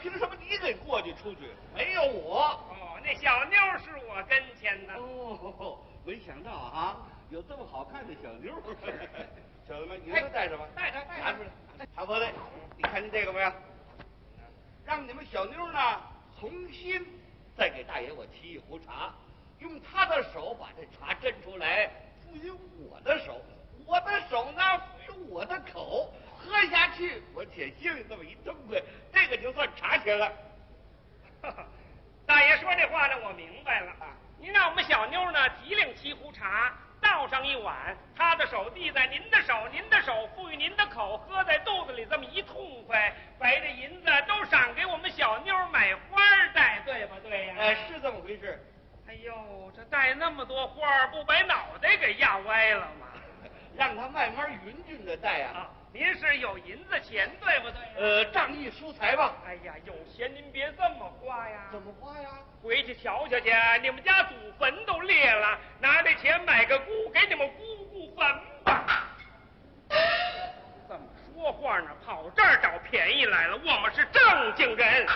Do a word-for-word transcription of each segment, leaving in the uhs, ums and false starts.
凭什么你给过去出去，没有我？ 哦，那小妞是我跟前的。 哦，没想到啊，有这么好看的小妞。小子们，你说带什么？ 带着，带着。 拿出来。茶婆子，你看见这个没有？让你们小妞呢重新再给大爷我沏一壶茶，用他的手把这茶斟出来，赋予我的手，我的手呢赋予我的口，喝下去我且心里这么一痛快，这个就算茶钱了。 大爷说这话呢，我明白了啊。您让我们小妞呢提领沏壶茶，倒上一碗，他的手递在您的手，您的手赋予您的口，喝在肚子里这么一痛快，把这银子都赏给我们小妞买花戴，对吧？对呀。 哎，是这么回事。 哎呦，这戴那么多花，不把脑袋给压歪了吗？ 让他慢慢匀匀的戴啊。 啊，您是有银子钱，对不对？ 呃，仗义疏财吧。 哎呀，有钱您别这么花呀。 怎么花呀？ 回去瞧瞧去，你们家祖坟都裂了，拿这钱买个姑，给你们姑姑坟吧。怎么说话呢？跑这儿找便宜来了，我们是正经人。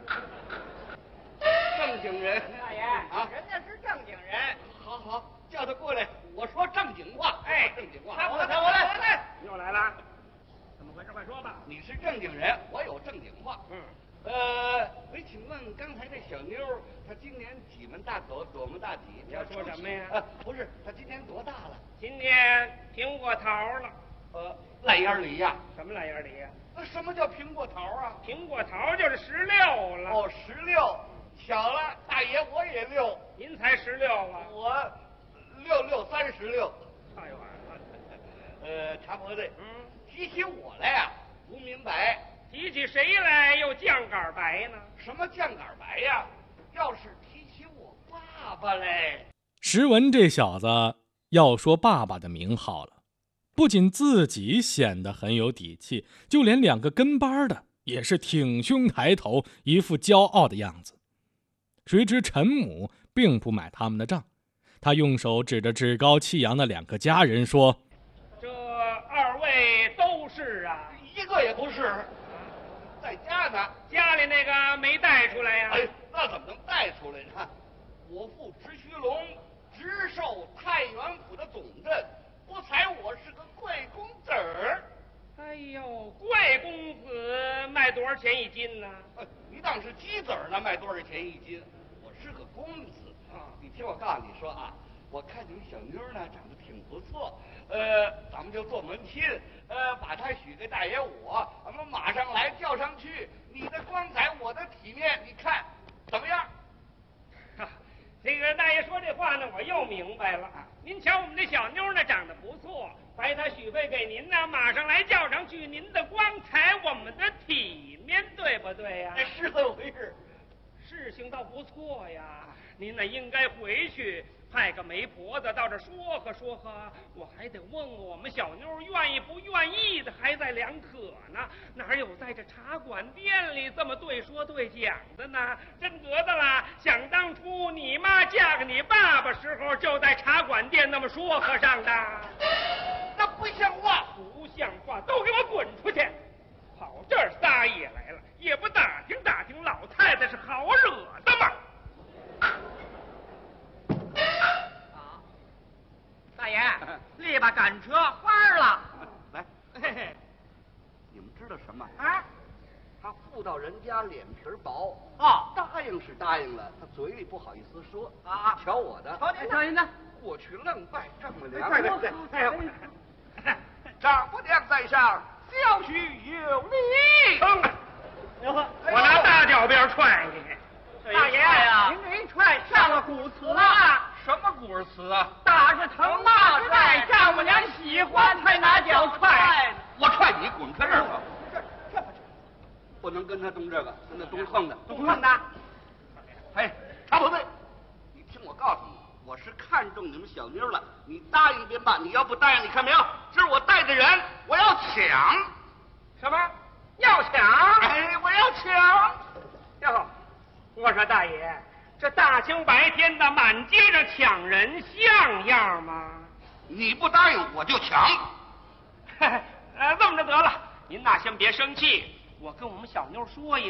正经人， 大爷啊， 人家是正经人。 好好叫他过来，我说正经话。 哎， 正经话。 他我来，我来，我来。 又来了，怎么回事？快说吧。 你是正经人，我有正经话。 嗯。 呃，我请问刚才这小妞，她今年几门大口，多么大体？ 你要说什么呀？ 呃，不是，她今年多大了？ 今天苹果桃了。 呃，烂烟梨呀。 什么烂烟梨呀？ 那什么叫苹果桃啊？ 苹果桃就是十六了。 哦，十六。巧了，大爷我也六。 您才十六啊？ 我六六三十六。 太晚了。 呃，茶婆子， 嗯， 提起我来呀，不明白。 提起谁来又酱杆白呢？ 什么酱杆白呀？要是提起我爸爸嘞。 石文这小子要说爸爸的名号了，不仅自己显得很有底气，就连两个跟班的也是挺胸抬头，一副骄傲的样子。谁知陈母并不买他们的账，他用手指着趾高气扬的两个家人说： 这二位都是啊？ 一个也不是，在家呢。 家里那个没带出来呀？ 哎，那怎么能带出来呢？我父直须龙直授太原府的总镇，不才我是个贵公子儿。 哎呦，贵公子卖多少钱一斤呢？ 呃你当是鸡子儿呢，卖多少钱一斤？我是个公子啊！你听我告诉你说啊，我看你们小妞呢长得挺不错，呃，咱们就做门亲，呃，把她许给大爷我，咱们马上来叫上去。你的光彩，我的体面，你看怎么样？ 啊，这个大爷说这话呢，我又明白了。您瞧我们这小妞呢，长得不错，白她许配给您呢，马上来叫上去。您的光彩，我们的体面，对不对呀？ 哎，是这么回事。 事情倒不错呀，您呢应该回去派个媒婆子到这说和说和，我还得问问我们小妞愿意不愿意的，还在两可呢。哪有在这茶馆店里这么对说对讲的呢？真得的啦！想当初你妈嫁给你爸爸时候，就在茶馆店那么说和上的。 那不像话， 不像话，都给我滚出去！跑这儿撒野来了，也不打听打听老太太是好惹的吗？ 好，大爷，立把赶车花了。 来， 嘿嘿， 你们知道什么？ 啊， 他妇道人家脸皮薄， 哦， 答应是答应了，他嘴里不好意思说啊。 瞧我的， 瞧您，瞧您的， 过去愣拜丈母娘。 对对对， 哎呀，丈母娘在上，小婿有礼。 我拿大脚鞭踹你！ 大爷呀，您这一踹上了古词了。 什么古词啊？ 打是疼，骂是爱，丈母娘喜欢才拿脚踹。 我踹你，滚开这儿吧！这这不不能跟他动这个，跟他动横的， 动横的。 哎，茶婆子，你听我告诉你，我是看中你们小妞了，你答应便罢，你要不答应，你看没有？这是我带的人，我要抢。 什么？要抢？ 哎，我要抢！ 哟，我说大爷，这大清白天的满街上抢人，像样吗？ 你不答应，我就抢。 呃，这么着得了，您呐先别生气，我跟我们小妞说一